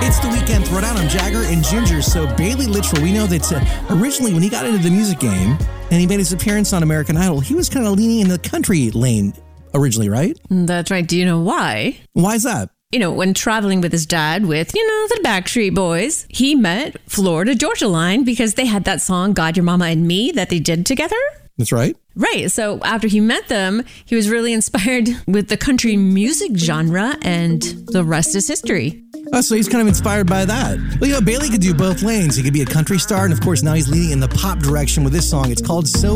It's the weekend throwdown. I'm Jagger and Ginger. So Bailey Littrell, we know that originally when he got into the music game and he made his appearance on American Idol, he was kind of leaning in the country lane originally, right? That's right. Do you know why? Why is that? When traveling with his dad with, the Backstreet Boys, he met Florida Georgia Line because they had that song, God, Your Mama and Me, that they did together. That's right. Right. So after he met them, he was really inspired with the country music genre, and the rest is history. Oh, so he's kind of inspired by that. Well, Bailey could do both lanes. He could be a country star, and of course, now he's leading in the pop direction with this song. It's called So